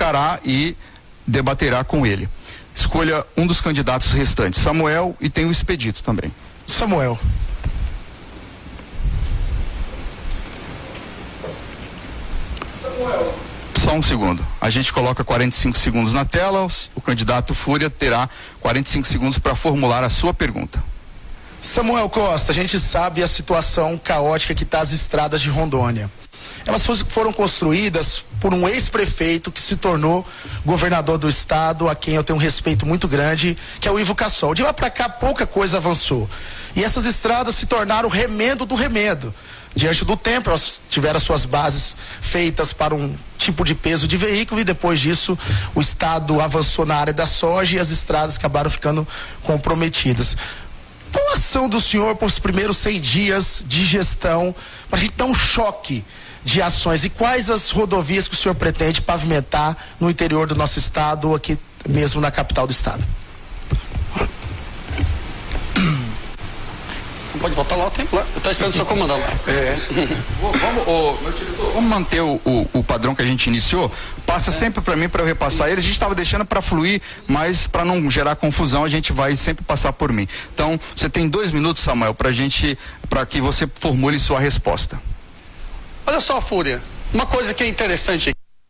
sentará e debaterá com ele. Escolha um dos candidatos restantes, Samuel, e tem o Expedito também. Samuel. Só um segundo. A gente coloca 45 segundos na tela, o candidato Fúria terá 45 segundos para formular a sua pergunta. Samuel Costa, a gente sabe a situação caótica que está as estradas de Rondônia. Elas foram construídas por um ex-prefeito que se tornou governador do estado, a quem eu tenho um respeito muito grande, que é o Ivo Cassol. De lá para cá, pouca coisa avançou. E essas estradas se tornaram o remendo do remendo. Diante do tempo, elas tiveram suas bases feitas para um tipo de peso de veículo e depois disso o estado avançou na área da soja e as estradas acabaram ficando comprometidas. Qual a ação do senhor por os primeiros 100 dias de gestão para a gente dar um choque de ações e quais as rodovias que o senhor pretende pavimentar no interior do nosso estado, aqui mesmo na capital do estado? Pode voltar lá o tempo lá. Eu estou esperando o seu comandante lá. Meu diretor, vamos manter o padrão que a gente iniciou? Passa sempre para mim para eu repassar eles. A gente estava deixando para fluir, mas para não gerar confusão, a gente vai sempre passar por mim. Então, você tem 2 minutos, Samuel, para que você formule sua resposta. Olha só, Fúria, uma coisa que é interessante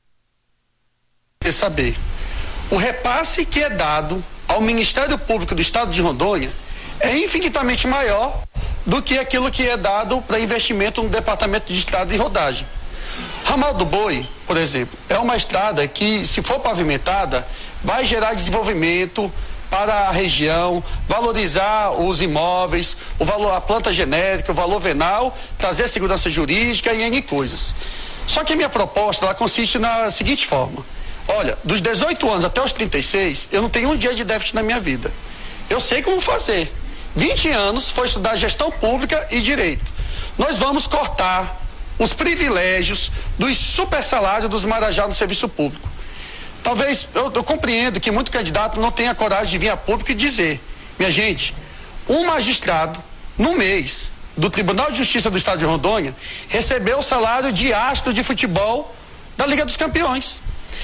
é saber. O repasse que é dado ao Ministério Público do Estado de Rondônia é infinitamente maior do que aquilo que é dado para investimento no Departamento de Estrada e Rodagem. Ramal do Boi, por exemplo, é uma estrada que, se for pavimentada, vai gerar desenvolvimento para a região, valorizar os imóveis, o valor, a planta genérica, o valor venal, trazer segurança jurídica e N coisas. Só que a minha proposta, ela consiste na seguinte forma: olha, dos 18 anos até os 36, eu não tenho um dia de déficit na minha vida. Eu sei como fazer. 20 anos foi estudar gestão pública e direito. Nós vamos cortar os privilégios dos super salários dos marajá no serviço público. Talvez, eu compreendo que muito candidato não tenha coragem de vir a público e dizer: minha gente, um magistrado, no mês, do Tribunal de Justiça do Estado de Rondônia, recebeu o salário de astro de futebol da Liga dos Campeões.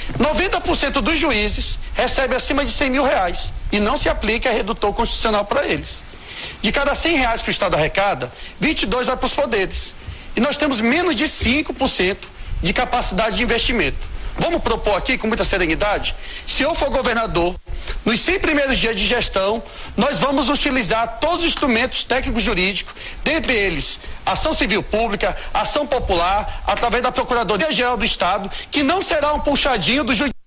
90% dos juízes recebem acima de 100 mil reais e não se aplica redutor constitucional para eles. De cada 100 reais que o Estado arrecada, 22 vai para os poderes. E nós temos menos de 5% de capacidade de investimento. Vamos propor aqui com muita serenidade? Se eu for governador, nos 100 primeiros dias de gestão, nós vamos utilizar todos os instrumentos técnicos jurídicos, dentre eles ação civil pública, ação popular, através da Procuradoria-Geral do Estado, que não será um puxadinho do juiz.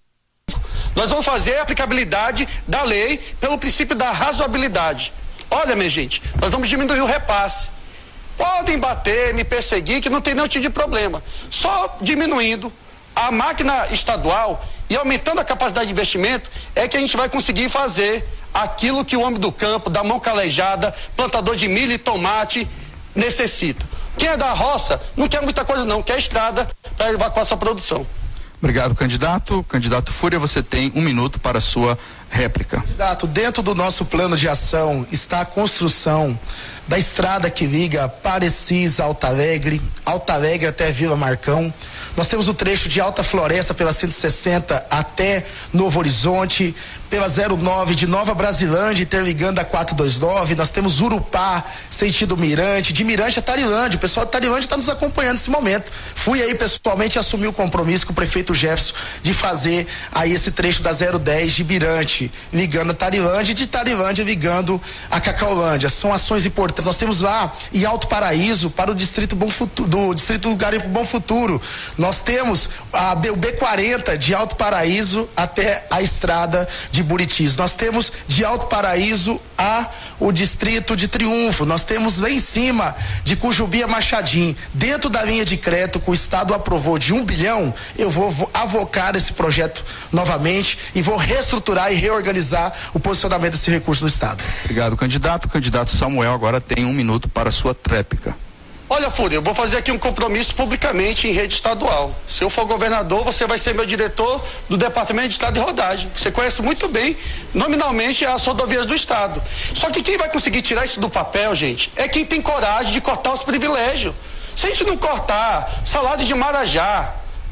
Nós vamos fazer a aplicabilidade da lei pelo princípio da razoabilidade. Olha, minha gente, nós vamos diminuir o repasse. Podem bater, me perseguir, que não tem nenhum tipo de problema. Só diminuindo a máquina estadual e aumentando a capacidade de investimento é que a gente vai conseguir fazer aquilo que o homem do campo, da mão calejada, plantador de milho e tomate necessita. Quem é da roça não quer muita coisa não, quer estrada para evacuar essa produção. Obrigado, candidato. Candidato Fúria, você tem 1 minuto para a sua réplica. Candidato, dentro do nosso plano de ação está a construção da estrada que liga Parecis a Alto Alegre até Vila Marcão. Nós temos o trecho de Alta Floresta pela 160 até Novo Horizonte, pela 09 de Nova Brasilândia, interligando a 429. Nós temos Urupá, sentido Mirante, de Mirante a Tarilândia. O pessoal de Tarilândia está nos acompanhando nesse momento. Fui aí pessoalmente e assumi o compromisso com o prefeito Jefferson de fazer aí esse trecho da 010 de Mirante, ligando a Tarilândia, e de Tarilândia ligando a Cacaulândia. São ações importantes. Nós temos lá em Alto Paraíso para o distrito Bom Futuro, do distrito Garimpo Bom Futuro. Nós temos o B40 de Alto Paraíso até a estrada de Buritis. Nós temos de Alto Paraíso a o distrito de Triunfo. Nós temos lá em cima de Cujubi a Machadim. Dentro da linha de crédito que o Estado aprovou de 1 bilhão, eu vou avocar esse projeto novamente e vou reestruturar e reorganizar o posicionamento desse recurso do Estado. Obrigado, candidato. O candidato Samuel agora tem 1 minuto para a sua tréplica. Olha, Fúria, eu vou fazer aqui um compromisso publicamente em rede estadual. Se eu for governador, você vai ser meu diretor do Departamento de Estrada e Rodagem. Você conhece muito bem, nominalmente, as rodovias do Estado. Só que quem vai conseguir tirar isso do papel, gente, é quem tem coragem de cortar os privilégios. Se a gente não cortar salário de marajá,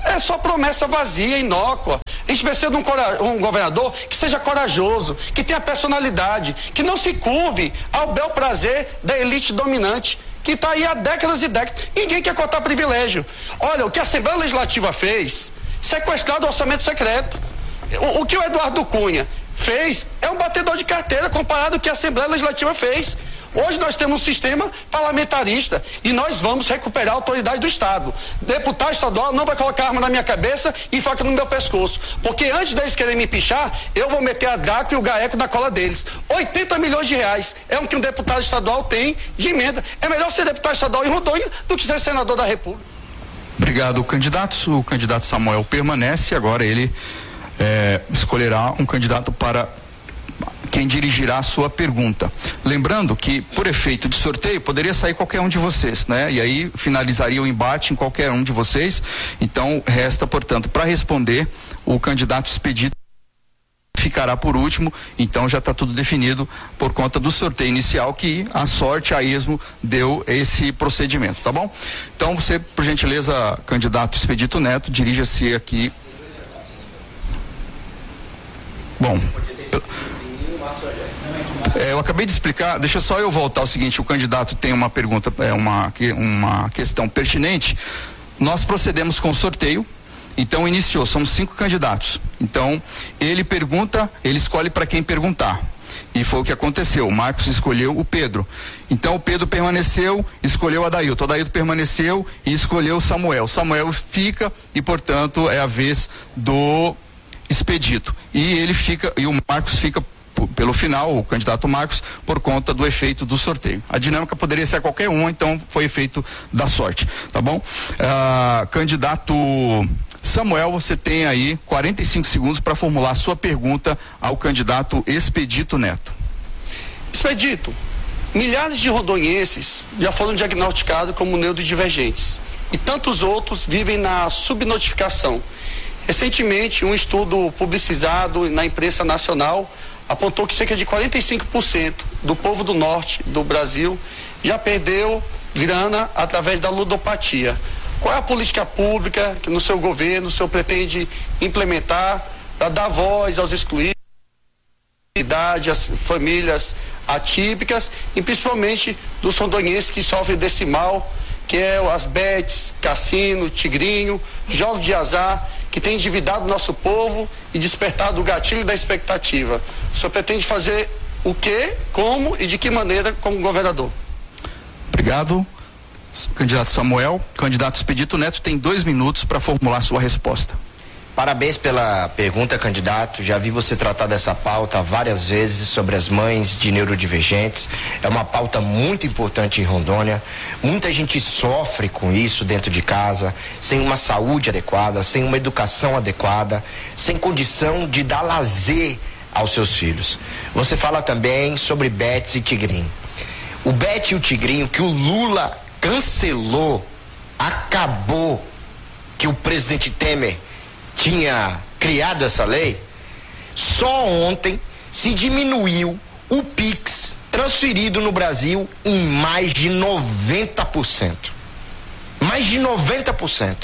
é só promessa vazia, inócua. A gente precisa de um governador que seja corajoso, que tenha personalidade, que não se curve ao bel prazer da elite dominante, que está aí há décadas e décadas. Ninguém quer cortar privilégio. Olha, o que a Assembleia Legislativa fez, sequestrado o orçamento secreto. O que o Eduardo Cunha fez é um batedor de carteira comparado ao que a Assembleia Legislativa fez. Hoje nós temos um sistema parlamentarista e nós vamos recuperar a autoridade do Estado. Deputado estadual não vai colocar arma na minha cabeça e faca no meu pescoço, porque antes deles querem me pichar, eu vou meter a Draco e o Gaeco na cola deles. 80 milhões de reais é o que um deputado estadual tem de emenda. É melhor ser deputado estadual em Rondônia do que ser senador da República. Obrigado, candidatos. O candidato Samuel permanece, agora ele escolherá um candidato para quem dirigirá a sua pergunta. Lembrando que, por efeito de sorteio, poderia sair qualquer um de vocês, né? E aí finalizaria o embate em qualquer um de vocês. Então, resta, portanto, para responder, o candidato Expedito ficará por último. Então, já está tudo definido por conta do sorteio inicial que a sorte, a esmo, deu esse procedimento, tá bom? Então, você, por gentileza, candidato Expedito Neto, dirija-se aqui. Bom, eu acabei de explicar, deixa só eu voltar ao seguinte, o candidato tem uma pergunta, uma questão pertinente. Nós procedemos com sorteio, então iniciou, somos 5 candidatos. Então, ele pergunta, ele escolhe para quem perguntar. E foi o que aconteceu, o Marcos escolheu o Pedro. Então o Pedro permaneceu, escolheu o Adailton. O Adailton permaneceu e escolheu o Samuel. O Samuel fica e, portanto, é a vez do Expedito. E ele fica, e o Marcos fica pelo final, o candidato Marcos, por conta do efeito do sorteio. A dinâmica poderia ser qualquer um, então foi efeito da sorte, tá bom? Candidato Samuel, você tem aí 45 segundos para formular a sua pergunta ao candidato Expedito Neto. Expedito, milhares de rondonienses já foram diagnosticados como neurodivergentes e tantos outros vivem na subnotificação. Recentemente, um estudo publicizado na imprensa nacional apontou que cerca de 45% do povo do norte do Brasil já perdeu grana através da ludopatia. Qual é a política pública que no seu governo o senhor pretende implementar para dar voz aos excluídos, às famílias atípicas e principalmente dos rondonienses que sofrem desse mal, que é as bets, cassino, tigrinho, jogos de azar, que tem endividado o nosso povo e despertado o gatilho da expectativa. O senhor pretende fazer o quê, como e de que maneira como governador? Obrigado, candidato Samuel. Candidato Expedito Neto tem 2 minutos para formular sua resposta. Parabéns pela pergunta, candidato. Já vi você tratar dessa pauta várias vezes sobre as mães de neurodivergentes. É uma pauta muito importante em Rondônia. Muita gente sofre com isso dentro de casa, sem uma saúde adequada, sem uma educação adequada, sem condição de dar lazer aos seus filhos. Você fala também sobre bets e tigrinho. O bet e o tigrinho que o Lula cancelou, acabou, que o presidente Temer tinha criado essa lei, só ontem se diminuiu o PIX transferido no Brasil em mais de 90%. Mais de 90%.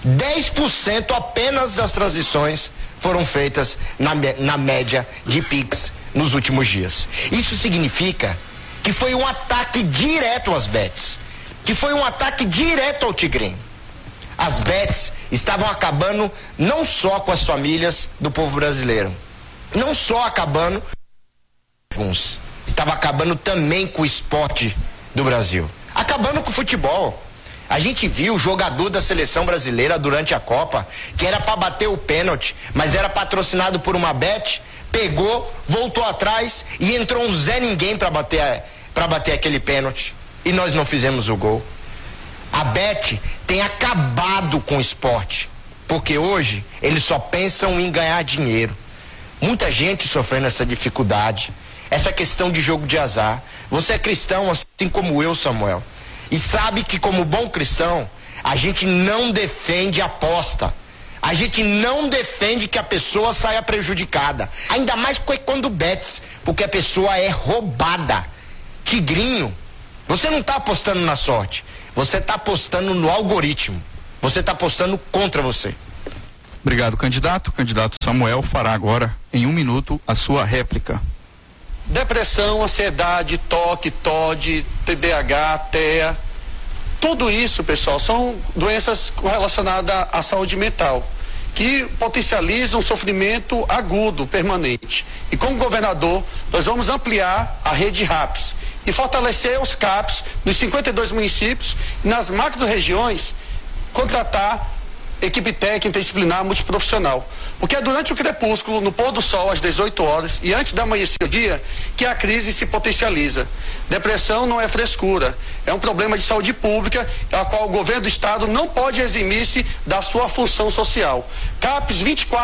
10% apenas das transições foram feitas na média de PIX nos últimos dias. Isso significa que foi um ataque direto às bets, que foi um ataque direto ao tigrinho. As bets estavam acabando não só com as famílias do povo brasileiro, não só acabando com alguns, estava acabando também com o esporte do Brasil, acabando com o futebol. A gente viu o jogador da seleção brasileira durante a Copa, que era para bater o pênalti, mas era patrocinado por uma bet, pegou, voltou atrás e entrou um Zé Ninguém para bater aquele pênalti, e nós não fizemos o gol. A bet tem acabado com o esporte, porque hoje eles só pensam em ganhar dinheiro. Muita gente sofrendo essa dificuldade, essa questão de jogo de azar. Você é cristão assim como eu, Samuel, e sabe que como bom cristão a gente não defende aposta, a gente não defende que a pessoa saia prejudicada, ainda mais quando bets, porque a pessoa é roubada. Tigrinho, você não está apostando na sorte, você está apostando no algoritmo, você está apostando contra você. Obrigado, candidato. O candidato Samuel fará agora, em 1 minuto, a sua réplica. Depressão, ansiedade, toque, TOD, TDAH, TEA, tudo isso, pessoal, são doenças relacionadas à saúde mental, que potencializam um sofrimento agudo, permanente. E como governador, nós vamos ampliar a rede RAPS e fortalecer os CAPs nos 52 municípios e nas macro-regiões, contratar equipe técnica interdisciplinar multiprofissional. Porque é durante o crepúsculo, no pôr do sol, às 18 horas, e antes de amanhecer o dia, que a crise se potencializa. Depressão não é frescura, é um problema de saúde pública, a qual o governo do estado não pode eximir-se da sua função social. CAPES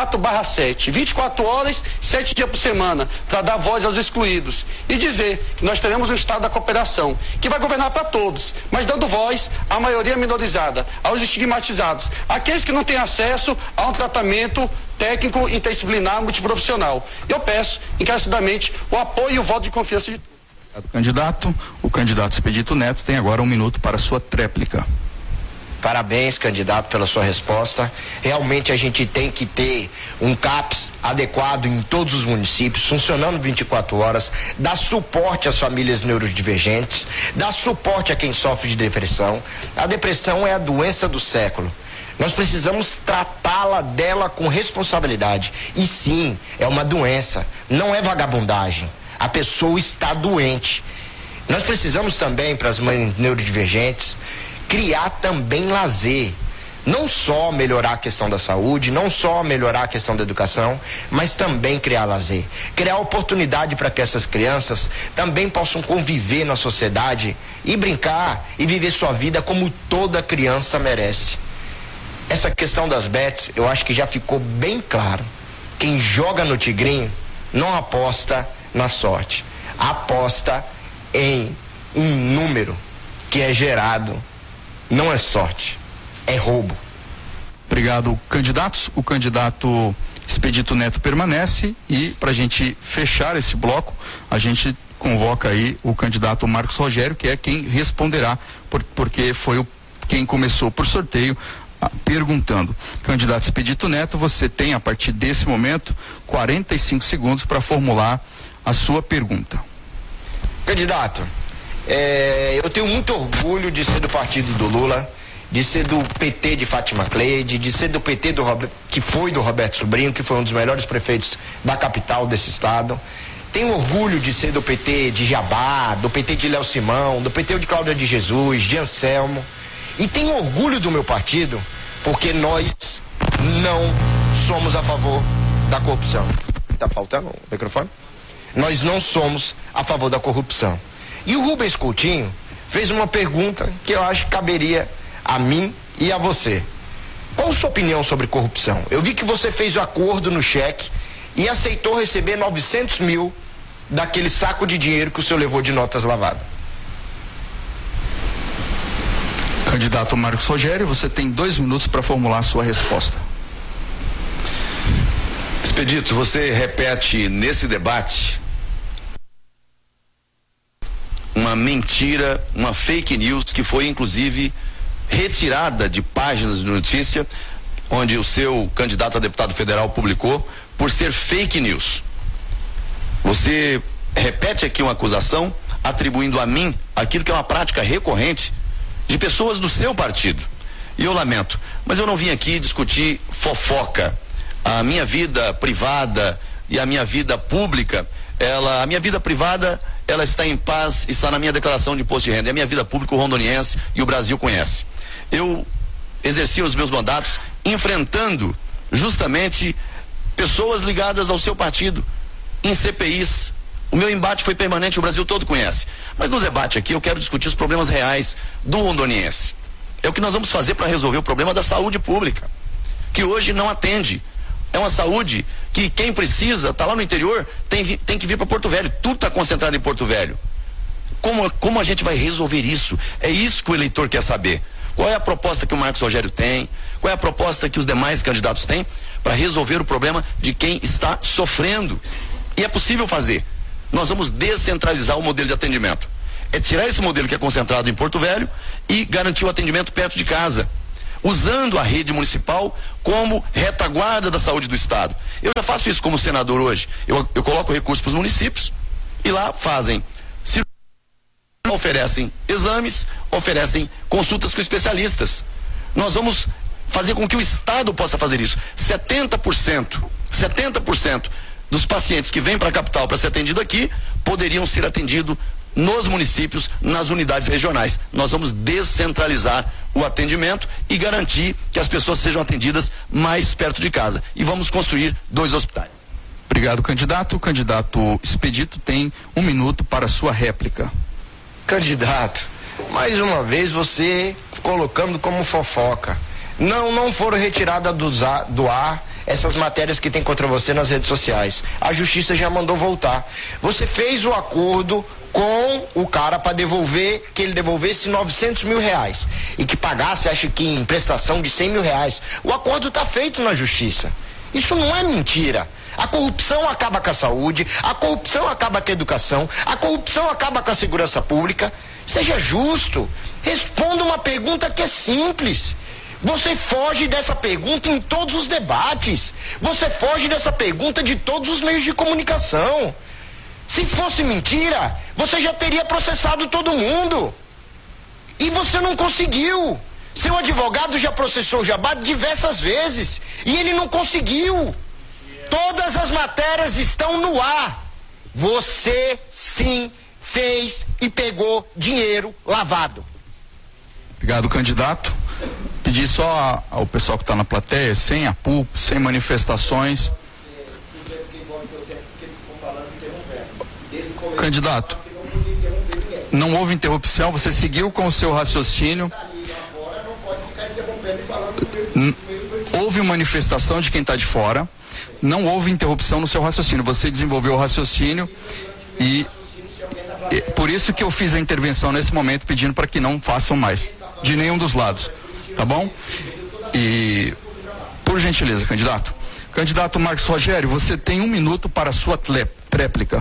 24/7, 24 horas, 7 dias por semana, para dar voz aos excluídos. E dizer que nós teremos um estado da cooperação, que vai governar para todos, mas dando voz à maioria minorizada, aos estigmatizados, aqueles que não têm acesso a um tratamento técnico interdisciplinar multiprofissional. Eu peço encarecidamente o apoio e o voto de confiança de todos. Candidato, o candidato Expedito Neto tem agora 1 minuto para a sua tréplica. Parabéns, candidato, pela sua resposta. Realmente a gente tem que ter um CAPS adequado em todos os municípios, funcionando 24 horas, dar suporte às famílias neurodivergentes, dar suporte a quem sofre de depressão. A depressão é a doença do século. Nós precisamos tratá-la dela com responsabilidade. E sim, é uma doença, não é vagabundagem. A pessoa está doente. Nós precisamos também, para as mães neurodivergentes, criar também lazer. Não só melhorar a questão da saúde, não só melhorar a questão da educação, mas também criar lazer. Criar oportunidade para que essas crianças também possam conviver na sociedade e brincar e viver sua vida como toda criança merece. Essa questão das bets, eu acho que já ficou bem claro. Quem joga no Tigrinho não aposta na sorte. Aposta em um número que é gerado. Não é sorte, é roubo. Obrigado, candidatos. O candidato Expedito Neto permanece e, para a gente fechar esse bloco, a gente convoca aí o candidato Marcos Rogério, que é quem responderá, porque foi quem começou por sorteio perguntando. Candidato Expedito Neto, você tem, a partir desse momento, 45 segundos para formular a sua pergunta. Candidato, eu tenho muito orgulho de ser do partido do Lula, de ser do PT de Fátima Cleide, de ser do PT que foi do Roberto Sobrinho, que foi um dos melhores prefeitos da capital desse estado. Tenho orgulho de ser do PT de Jabá, do PT de Léo Simão, do PT de Cláudia de Jesus, de Anselmo. E tenho orgulho do meu partido, porque nós não somos a favor da corrupção. Tá faltando o microfone? Nós não somos a favor da corrupção. E o Rubens Coutinho fez uma pergunta que eu acho que caberia a mim e a você. Qual a sua opinião sobre corrupção? Eu vi que você fez o acordo no cheque e aceitou receber 900 mil daquele saco de dinheiro que o senhor levou de notas lavadas. Candidato Marcos Rogério, você tem 2 minutos para formular a sua resposta. Expedito, você repete nesse debate uma mentira, uma fake news que foi inclusive retirada de páginas de notícia, onde o seu candidato a deputado federal publicou, por ser fake news. Você repete aqui uma acusação atribuindo a mim aquilo que é uma prática recorrente de pessoas do seu partido. E eu lamento, mas eu não vim aqui discutir fofoca. A minha vida privada e a minha vida pública, a minha vida privada, ela está em paz, está na minha declaração de imposto de renda. E a minha vida pública, o rondoniense e o Brasil conhece. Eu exerci os meus mandatos enfrentando justamente pessoas ligadas ao seu partido, em CPIs. O meu embate foi permanente, o Brasil todo conhece. Mas no debate aqui eu quero discutir os problemas reais do rondoniense. É o que nós vamos fazer para resolver o problema da saúde pública, que hoje não atende. É uma saúde que quem precisa, está lá no interior, tem que vir para Porto Velho. Tudo está concentrado em Porto Velho. Como a gente vai resolver isso? É isso que o eleitor quer saber. Qual é a proposta que o Marcos Rogério tem? Qual é a proposta que os demais candidatos têm para resolver o problema de quem está sofrendo? E é possível fazer. Nós vamos descentralizar o modelo de atendimento. É tirar esse modelo que é concentrado em Porto Velho e garantir o atendimento perto de casa. usando a rede municipal como retaguarda da saúde do Estado. Eu já faço isso como senador hoje. Eu coloco recursos para os municípios e lá fazem cirurgia, oferecem exames, oferecem consultas com especialistas. Nós vamos fazer com que o Estado possa fazer isso. 70% dos pacientes que vêm para a capital para ser atendido aqui poderiam ser atendidos nos municípios, nas unidades regionais. Nós vamos descentralizar o atendimento e garantir que as pessoas sejam atendidas mais perto de casa. E vamos construir 2 hospitais. Obrigado, candidato. O candidato Expedito tem 1 minuto para sua réplica. Candidato, mais uma vez você colocando como fofoca. Não foram retiradas do ar essas matérias que tem contra você nas redes sociais. A justiça já mandou voltar. Você fez o acordo com o cara para que ele devolvesse 900 mil reais e que pagasse, acho que em prestação de 100 mil reais. O acordo está feito na justiça. Isso não é mentira. A corrupção acaba com a saúde, a corrupção acaba com a educação, a corrupção acaba com a segurança pública. Seja justo. Responda uma pergunta que é simples. Você foge dessa pergunta em todos os debates. Você foge dessa pergunta de todos os meios de comunicação. Se fosse mentira, você já teria processado todo mundo. E você não conseguiu. Seu advogado já processou o Jabá diversas vezes e ele não conseguiu. Todas as matérias estão no ar. Você sim fez e pegou dinheiro lavado. Obrigado, candidato. Pedir só ao pessoal que está na plateia, sem apulpo, sem manifestações. Candidato, não houve interrupção, você seguiu com o seu raciocínio. Houve manifestação de quem está de fora, não houve interrupção no seu raciocínio. Você desenvolveu o raciocínio e por isso que eu fiz a intervenção nesse momento, pedindo para que não façam mais, de nenhum dos lados. Tá bom? E, por gentileza, candidato. Candidato Marcos Rogério, você tem 1 minuto para a sua réplica.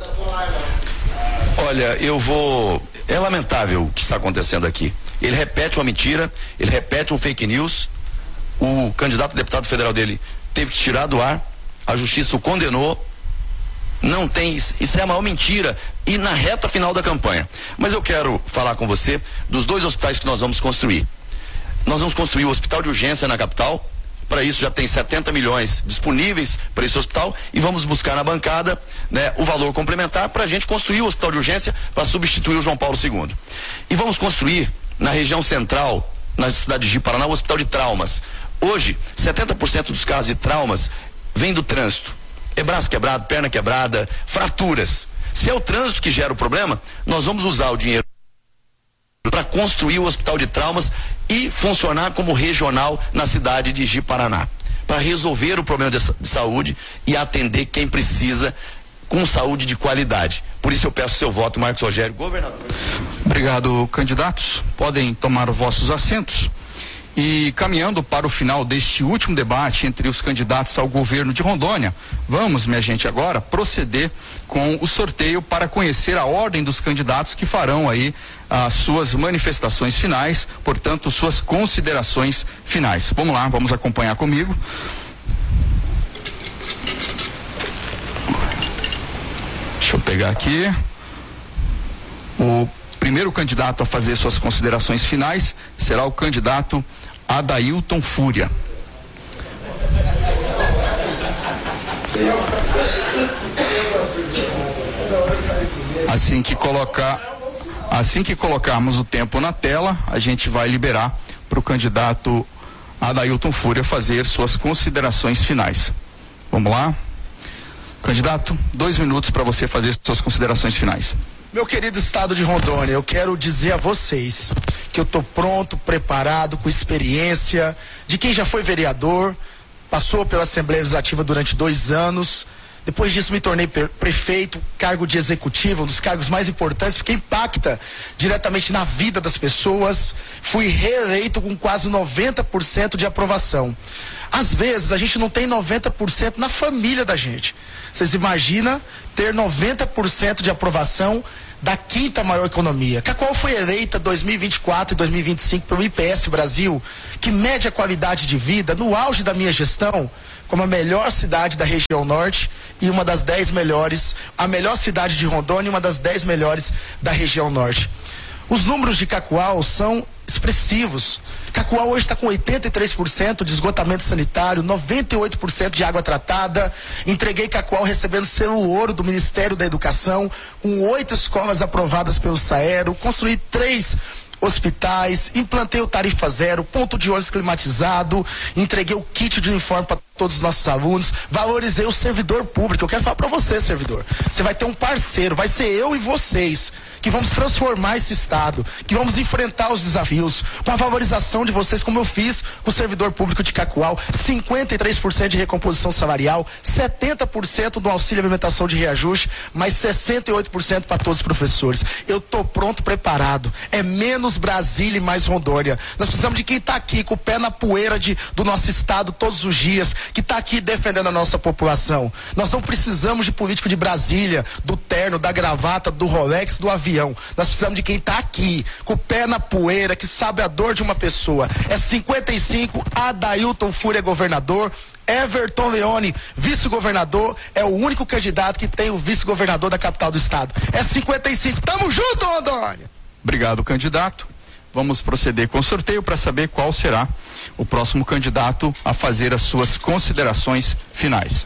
Olha, é lamentável o que está acontecendo aqui. Ele repete uma mentira, ele repete um fake news. O candidato a deputado federal dele teve que tirar do ar, a justiça o condenou. Não tem, isso é a maior mentira, e na reta final da campanha. Mas eu quero falar com você dos 2 hospitais que nós vamos construir. Nós vamos construir o hospital de urgência na capital. Para isso já tem 70 milhões disponíveis para esse hospital e vamos buscar na bancada, né, o valor complementar para a gente construir o hospital de urgência para substituir o João Paulo II. E vamos construir na região central, na cidade de Ji-Paraná, o hospital de traumas. Hoje, 70% dos casos de traumas vêm do trânsito. É braço quebrado, perna quebrada, fraturas. Se é o trânsito que gera o problema, nós vamos usar o dinheiro para construir o hospital de traumas e funcionar como regional na cidade de Ji-Paraná, para resolver o problema de saúde e atender quem precisa com saúde de qualidade. Por isso eu peço seu voto, Marcos Rogério, governador. Obrigado, candidatos. Podem tomar os vossos assentos. E caminhando para o final deste último debate entre os candidatos ao governo de Rondônia, vamos, minha gente, agora proceder com o sorteio para conhecer a ordem dos candidatos que farão aí as suas manifestações finais, portanto, suas considerações finais. Vamos lá, vamos acompanhar comigo. Deixa eu pegar aqui. O primeiro candidato a fazer suas considerações finais será o candidato Adailton Fúria. Assim que colocarmos o tempo na tela, a gente vai liberar para o candidato Adailton Fúria fazer suas considerações finais. Vamos lá? Candidato, 2 minutos para você fazer suas considerações finais. Meu querido estado de Rondônia, eu quero dizer a vocês que eu estou pronto, preparado, com experiência de quem já foi vereador, passou pela Assembleia Legislativa durante 2 anos, depois disso me tornei prefeito, cargo de executivo, um dos cargos mais importantes, porque impacta diretamente na vida das pessoas. Fui reeleito com quase 90% de aprovação. Às vezes a gente não tem 90% na família da gente. Vocês imaginam ter 90% de aprovação da 5ª maior economia. Cacoal foi eleita 2024 e 2025 pelo IPS Brasil, que mede a qualidade de vida no auge da minha gestão como a melhor cidade da região norte e uma das 10 melhores, a melhor cidade de Rondônia e uma das 10 melhores da região norte. Os números de Cacoal são expressivos. Cacoal hoje está com 83% de esgotamento sanitário, 98% de água tratada. Entreguei Cacoal recebendo selo ouro do Ministério da Educação, com 8 escolas aprovadas pelo Saero, construí 3 hospitais, implantei o tarifa zero, ponto de ônibus climatizado, entreguei o kit de uniforme para todos os nossos alunos, valorizei o servidor público. Eu quero falar para você, servidor, você vai ter um parceiro, vai ser eu e vocês que vamos transformar esse estado, que vamos enfrentar os desafios com a valorização de vocês, como eu fiz com o servidor público de Cacoal, 53% de recomposição salarial, 70% do auxílio alimentação de reajuste, mais 68% para todos os professores. Eu tô pronto, preparado. É menos Brasília e mais Rondônia. Nós precisamos de quem está aqui com o pé na poeira do nosso estado todos os dias, que está aqui defendendo a nossa população. Nós não precisamos de político de Brasília, do terno, da gravata, do Rolex, do avião. Nós precisamos de quem está aqui, com o pé na poeira, que sabe a dor de uma pessoa. É 55, Adailton Fúria governador, Everton Leone, vice-governador, é o único candidato que tem o vice-governador da capital do estado. É 55, tamo junto, Rondônia! Obrigado, candidato. Vamos proceder com o sorteio para saber qual será o próximo candidato a fazer as suas considerações finais.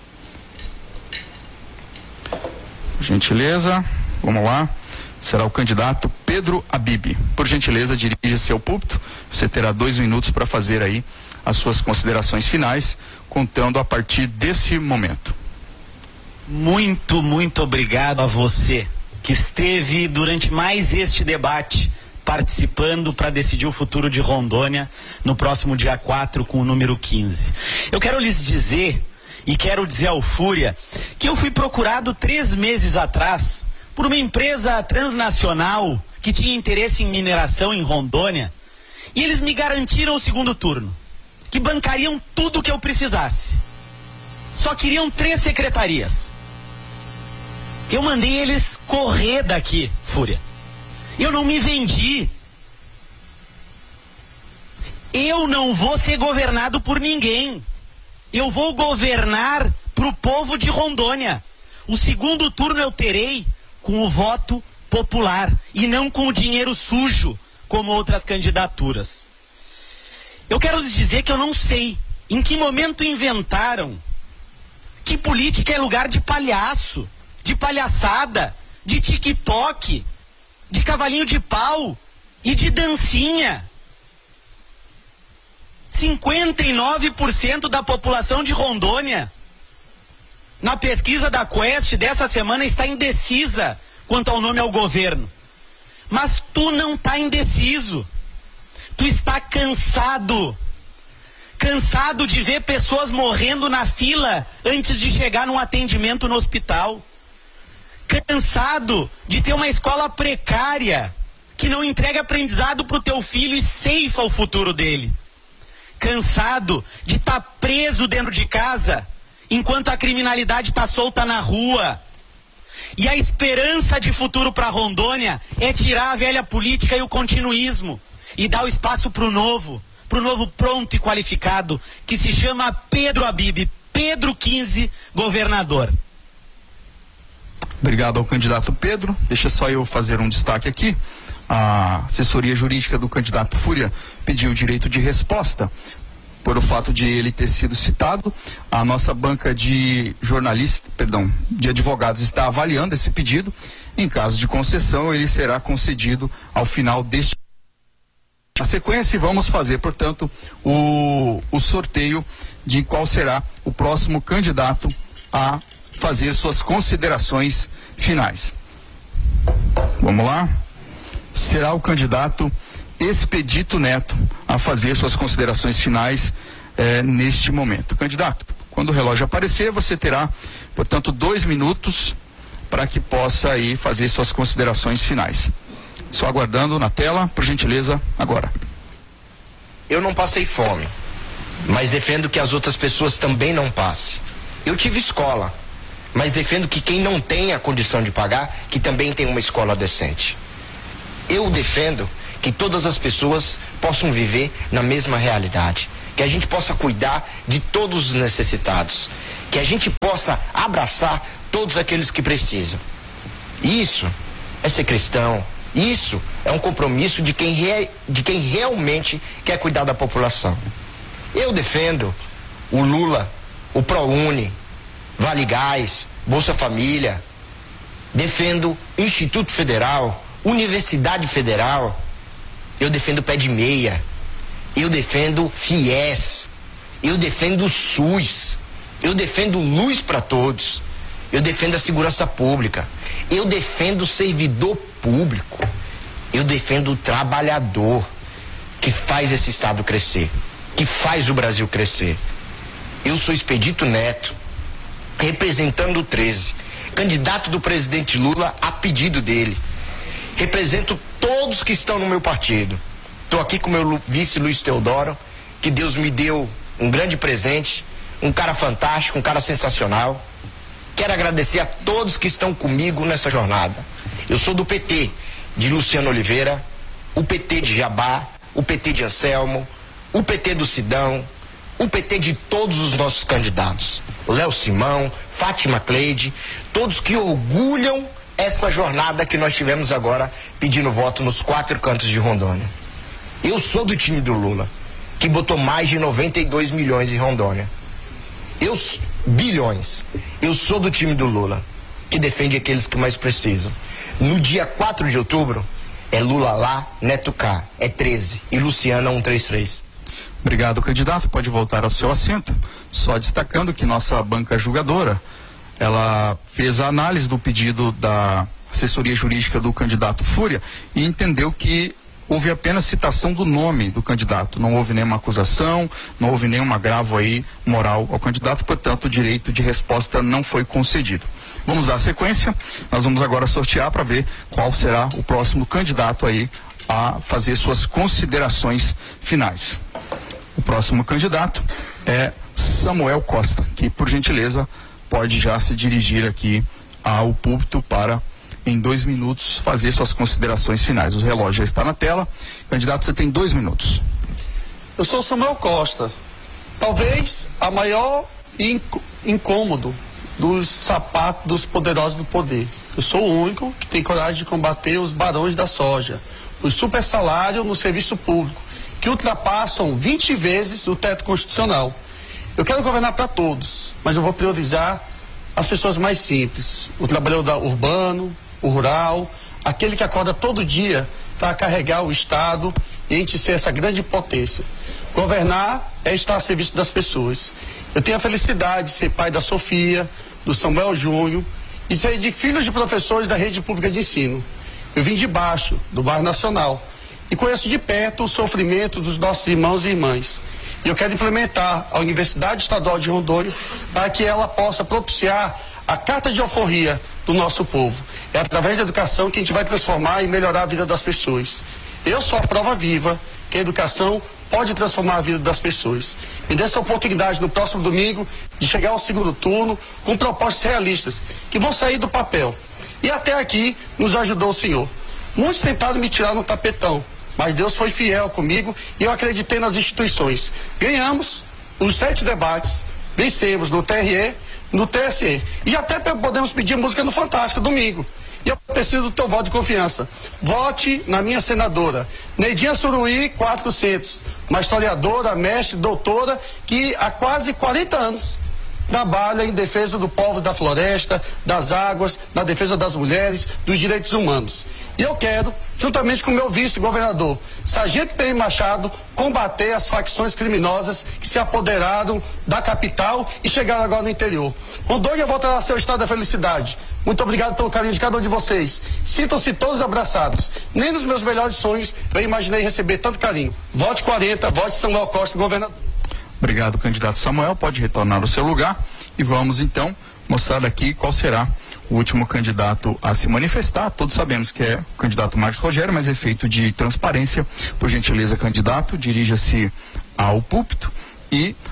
Gentileza, vamos lá. Será o candidato Pedro Abib. Por gentileza, dirija-se ao púlpito. Você terá 2 minutos para fazer aí as suas considerações finais, contando a partir desse momento. Muito, muito obrigado a você que esteve durante mais este debate participando para decidir o futuro de Rondônia no próximo dia 4 com o número 15. Eu quero lhes dizer, e quero dizer ao Fúria, que eu fui procurado 3 meses atrás por uma empresa transnacional que tinha interesse em mineração em Rondônia, e eles me garantiram o segundo turno, que bancariam tudo o que eu precisasse. Só queriam 3 secretarias. Eu mandei eles correr daqui, Fúria. Eu não me vendi. Eu não vou ser governado por ninguém. Eu vou governar pro povo de Rondônia. O segundo turno eu terei com o voto popular e não com o dinheiro sujo, como outras candidaturas. Eu quero lhes dizer que eu não sei em que momento inventaram que política é lugar de palhaço, de palhaçada, de TikTok, de cavalinho de pau e de dancinha. 59% da população de Rondônia, na pesquisa da Quest dessa semana, está indecisa quanto ao nome ao governo. Mas tu não está indeciso. Tu está cansado. Cansado de ver pessoas morrendo na fila antes de chegar num atendimento no hospital. Cansado de ter uma escola precária que não entrega aprendizado para o teu filho e ceifa o futuro dele. Cansado de estar preso dentro de casa enquanto a criminalidade está solta na rua. E a esperança de futuro para Rondônia é tirar a velha política e o continuismo e dar o espaço para o novo pronto e qualificado, que se chama Pedro Abib, Pedro 15, governador. Obrigado ao candidato Pedro. Deixa só eu fazer um destaque aqui. A assessoria jurídica do candidato Fúria pediu o direito de resposta por o fato de ele ter sido citado. A nossa banca de de advogados está avaliando esse pedido. Em caso de concessão, ele será concedido ao final deste. Na sequência, vamos fazer, portanto, o sorteio de qual será o próximo candidato a fazer suas considerações finais. Vamos lá? Será o candidato Expedito Neto a fazer suas considerações finais neste momento. Candidato, quando o relógio aparecer, você terá, portanto, 2 minutos para que possa aí fazer suas considerações finais. Só aguardando na tela, por gentileza, agora. Eu não passei fome, mas defendo que as outras pessoas também não passem. Eu tive escola, mas defendo que quem não tem a condição de pagar, que também tenha uma escola decente. Eu defendo que todas as pessoas possam viver na mesma realidade, que a gente possa cuidar de todos os necessitados, que a gente possa abraçar todos aqueles que precisam. Isso é ser cristão, isso é um compromisso de quem realmente quer cuidar da população. Eu defendo o Lula, o ProUni, Vale Gás, Bolsa Família, defendo Instituto Federal, Universidade Federal, eu defendo Pé de Meia, eu defendo FIES, eu defendo o SUS, eu defendo luz para todos, eu defendo a segurança pública, eu defendo o servidor público, eu defendo o trabalhador que faz esse estado crescer, que faz o Brasil crescer. Eu sou Expedito Neto, representando o 13, candidato do presidente Lula a pedido dele. Represento todos que estão no meu partido. Estou aqui com o meu vice Luiz Teodoro, que Deus me deu um grande presente, um cara fantástico, um cara sensacional. Quero agradecer a todos que estão comigo nessa jornada. Eu sou do PT de Luciano Oliveira, o PT de Jabá, o PT de Anselmo, o PT do Sidão, o PT de todos os nossos candidatos. Léo Simão, Fátima Cleide, todos que orgulham essa jornada que nós tivemos agora pedindo voto nos 4 cantos de Rondônia. Eu sou do time do Lula, que botou mais de 92 milhões em Rondônia. Bilhões. Eu sou do time do Lula, que defende aqueles que mais precisam. No dia 4 de outubro, é Lula lá, Neto cá, é 13 e Luciana 133. Obrigado, candidato. Pode voltar ao seu assento. Só destacando que nossa banca julgadora, ela fez a análise do pedido da assessoria jurídica do candidato Fúria e entendeu que houve apenas citação do nome do candidato, não houve nenhuma acusação, não houve nenhum agravo aí moral ao candidato, portanto o direito de resposta não foi concedido. Vamos dar sequência, nós vamos agora sortear para ver qual será o próximo candidato aí a fazer suas considerações finais. O próximo candidato é Samuel Costa, que por gentileza pode já se dirigir aqui ao púlpito para, em 2 minutos, fazer suas considerações finais. O relógio já está na tela. Candidato, você tem 2 minutos. Eu sou Samuel Costa, talvez a maior incômodo dos sapatos dos poderosos do poder. Eu sou o único que tem coragem de combater os barões da soja, os super salários no serviço público, que ultrapassam 20 vezes o teto constitucional. Eu quero governar para todos, mas eu vou priorizar as pessoas mais simples, o trabalhador urbano, o rural, aquele que acorda todo dia para carregar o Estado e a gente ser essa grande potência. Governar é estar a serviço das pessoas. Eu tenho a felicidade de ser pai da Sofia, do Samuel Júnior e ser de filhos de professores da rede pública de ensino. Eu vim de baixo, do bairro Nacional, e conheço de perto o sofrimento dos nossos irmãos e irmãs. E eu quero implementar a Universidade Estadual de Rondônia para que ela possa propiciar a carta de alforria do nosso povo. É através da educação que a gente vai transformar e melhorar a vida das pessoas. Eu sou a prova viva que a educação pode transformar a vida das pessoas. Me dê essa oportunidade no próximo domingo de chegar ao segundo turno com propostas realistas que vão sair do papel. E até aqui nos ajudou o Senhor. Muitos tentaram me tirar no tapetão, mas Deus foi fiel comigo e eu acreditei nas instituições. Ganhamos os 7 debates, vencemos no TRE, no TSE. E até podemos pedir música no Fantástico, domingo. E eu preciso do teu voto de confiança. Vote na minha senadora, Neidinha Suruí 400, uma historiadora, mestre, doutora, que há quase 40 anos trabalha em defesa do povo da floresta, das águas, na defesa das mulheres, dos direitos humanos. E eu quero, juntamente com o meu vice-governador, Sargento P. Machado, combater as facções criminosas que se apoderaram da capital e chegaram agora no interior. Rondônia voltará a ser o estado da felicidade. Muito obrigado pelo carinho de cada um de vocês. Sintam-se todos abraçados. Nem nos meus melhores sonhos eu imaginei receber tanto carinho. Vote 40, vote Samuel Costa, governador. Obrigado, candidato Samuel. Pode retornar ao seu lugar e vamos então mostrar aqui qual será o último candidato a se manifestar. Todos sabemos que é o candidato Marcos Rogério, mas é efeito de transparência. Por gentileza, candidato, dirija-se ao púlpito e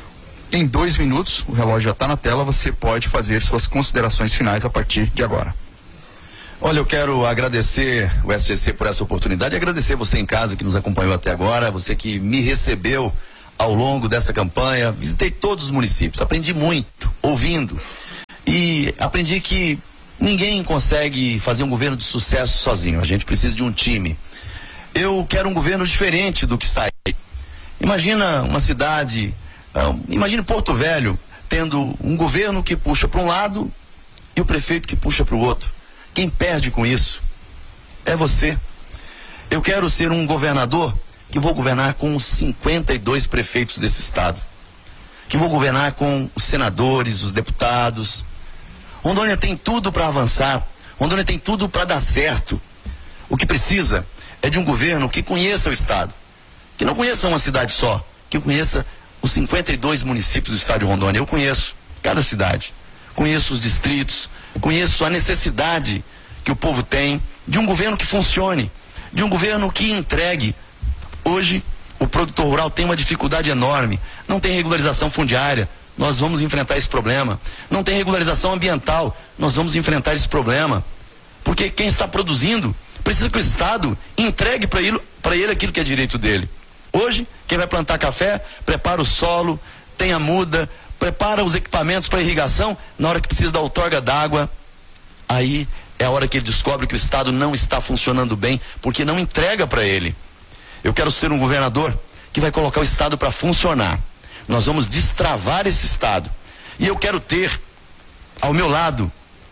em 2 minutos, o relógio já está na tela, você pode fazer suas considerações finais a partir de agora. Olha, eu quero agradecer o SGC por essa oportunidade e agradecer você em casa que nos acompanhou até agora, você que me recebeu ao longo dessa campanha. Visitei todos os municípios, aprendi muito, ouvindo, e aprendi que ninguém consegue fazer um governo de sucesso sozinho, a gente precisa de um time. Eu quero um governo diferente do que está aí. Imagina uma cidade, imagine Porto Velho tendo um governo que puxa para um lado e o prefeito que puxa para o outro. Quem perde com isso é você. Eu quero ser um governador que vou governar com os 52 prefeitos desse estado, que vou governar com os senadores, os deputados. Rondônia tem tudo para avançar, Rondônia tem tudo para dar certo. O que precisa é de um governo que conheça o estado, que não conheça uma cidade só, que conheça os 52 municípios do estado de Rondônia. Eu conheço cada cidade, conheço os distritos, conheço a necessidade que o povo tem de um governo que funcione, de um governo que entregue. Hoje, o produtor rural tem uma dificuldade enorme, não tem regularização fundiária, nós vamos enfrentar esse problema. Não tem regularização ambiental, nós vamos enfrentar esse problema. Porque quem está produzindo precisa que o Estado entregue para ele aquilo que é direito dele. Hoje, quem vai plantar café, prepara o solo, tem a muda, prepara os equipamentos para irrigação. Na hora que precisa da outorga d'água, aí é a hora que ele descobre que o Estado não está funcionando bem, porque não entrega para ele. Eu quero ser um governador que vai colocar o Estado para funcionar. Nós vamos destravar esse Estado. E eu quero ter ao meu lado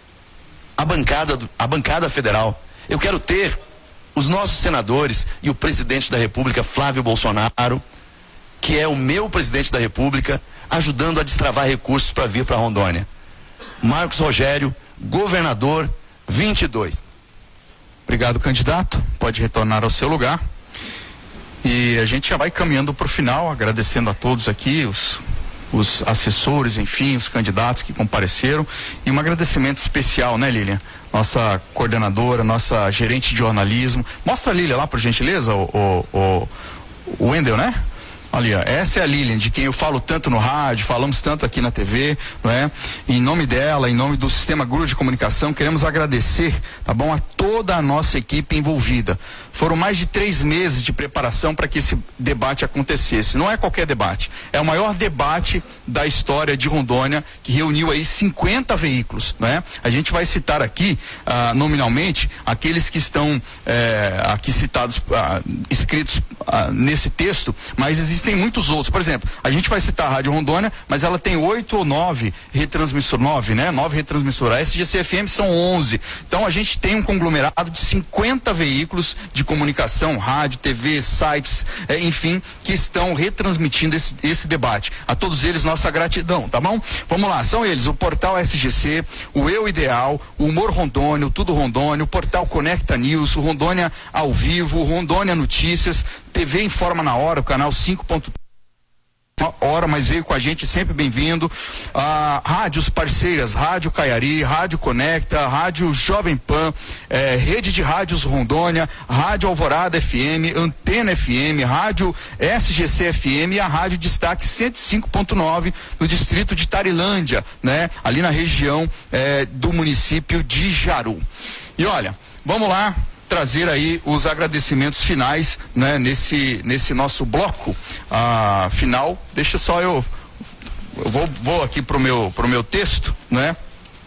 a bancada federal. Eu quero ter os nossos senadores e o presidente da República, Flávio Bolsonaro, que é o meu presidente da República, ajudando a destravar recursos para vir para Rondônia. Marcos Rogério, governador 22. Obrigado, candidato. Pode retornar ao seu lugar. E a gente já vai caminhando para o final, agradecendo a todos aqui, os assessores, enfim, os candidatos que compareceram. E um agradecimento especial, né, Lilian? Nossa coordenadora, nossa gerente de jornalismo. Mostra a Lilian lá, por gentileza, o Wendel, né? Olha, essa é a Lilian, de quem eu falo tanto no rádio, falamos tanto aqui na TV, não é? Em nome dela, em nome do Sistema Guru de Comunicação, queremos agradecer, tá bom, a toda a nossa equipe envolvida. Foram mais de 3 meses de preparação para que esse debate acontecesse. Não é qualquer debate, é o maior debate da história de Rondônia, que reuniu aí 50 veículos, não é? A gente vai citar aqui, nominalmente, aqueles que estão aqui citados, escritos nesse texto, mas existem muitos outros. Por exemplo, a gente vai citar a Rádio Rondônia, mas ela tem 8 ou 9 retransmissoras, 9 retransmissoras. A SGC-FM são 11. Então a gente tem um conglomerado de 50 veículos de comunicação, rádio, TV, sites, enfim, que estão retransmitindo esse debate. A todos eles, nossa gratidão, tá bom? Vamos lá, são eles: o Portal SGC, o Eu Ideal, o Humor Rondônia, o Tudo Rondônia, o Portal Conecta News, o Rondônia Ao Vivo, o Rondônia Notícias, TV Informa na Hora, o canal 5.1 hora, mas veio com a gente, sempre bem-vindo. Rádios parceiras, Rádio Caiari, Rádio Conecta, Rádio Jovem Pan, Rede de Rádios Rondônia, Rádio Alvorada FM, Antena FM, Rádio SGC FM e a Rádio Destaque 105.9 no distrito de Tarilândia, né? Ali na região do município de Jaru. E olha, vamos lá trazer aí os agradecimentos finais, né, nesse nosso bloco final. Deixa só eu vou aqui pro meu texto, né?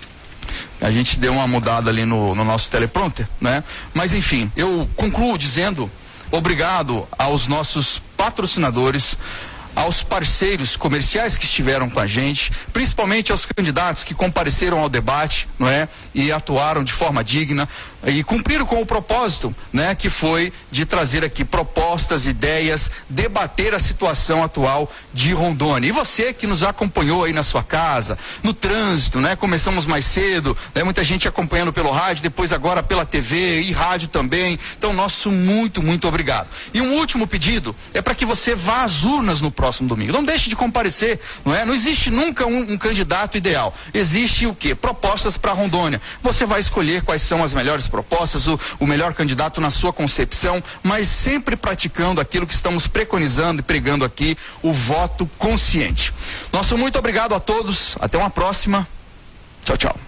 A gente deu uma mudada ali no nosso teleprompter, né? Mas enfim, eu concluo dizendo obrigado aos nossos patrocinadores, aos parceiros comerciais que estiveram com a gente, principalmente aos candidatos que compareceram ao debate, não é? E atuaram de forma digna e cumpriram com o propósito, né? Que foi de trazer aqui propostas, ideias, debater a situação atual de Rondônia. E você que nos acompanhou aí na sua casa, no trânsito, né? Começamos mais cedo, né? Muita gente acompanhando pelo rádio, depois agora pela TV e rádio também. Então, nosso muito, muito obrigado. E um último pedido é para que você vá às urnas no próximo próximo domingo. Não deixe de comparecer, não é? Não existe nunca um candidato ideal. Existe o quê? Propostas para Rondônia. Você vai escolher quais são as melhores propostas, o melhor candidato na sua concepção, mas sempre praticando aquilo que estamos preconizando e pregando aqui, o voto consciente. Nosso muito obrigado a todos. Até uma próxima. Tchau, tchau.